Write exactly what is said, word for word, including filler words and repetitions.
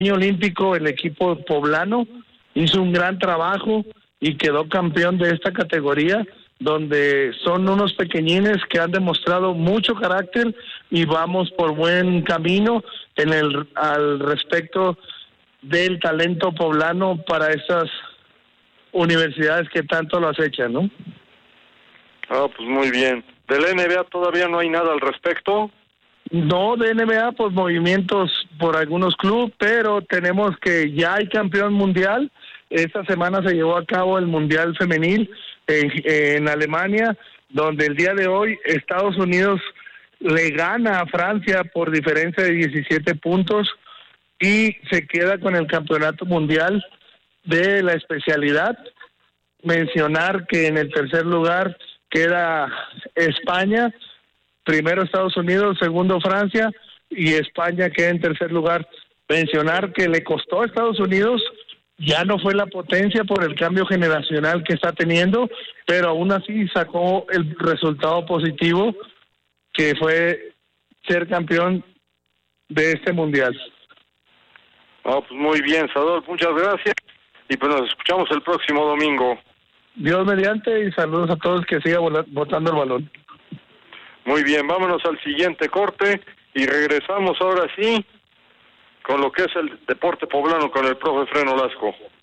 olímpico, el equipo poblano hizo un gran trabajo y quedó campeón de esta categoría, donde son unos pequeñines que han demostrado mucho carácter y vamos por buen camino en el al respecto del talento poblano para estas universidades que tanto lo acechan, ¿no? Ah, pues muy bien. ¿Del N B A todavía no hay nada al respecto? No, de N B A, pues movimientos por algunos clubes, pero tenemos que ya hay campeón mundial. Esta semana se llevó a cabo el Mundial Femenil en, en Alemania, donde el día de hoy Estados Unidos le gana a Francia por diferencia de diecisiete puntos y se queda con el campeonato mundial de la especialidad. Mencionar que en el tercer lugar queda España, primero Estados Unidos, segundo Francia y España queda en tercer lugar. Mencionar que le costó a Estados Unidos, ya no fue la potencia por el cambio generacional que está teniendo, pero aún así sacó el resultado positivo que fue ser campeón de este mundial. Ah, pues muy bien, Sador, muchas gracias y pues nos escuchamos el próximo domingo. Dios mediante y saludos a todos que sigan botando el balón. Muy bien, vámonos al siguiente corte y regresamos ahora sí con lo que es el deporte poblano con el profe Freno Lasco.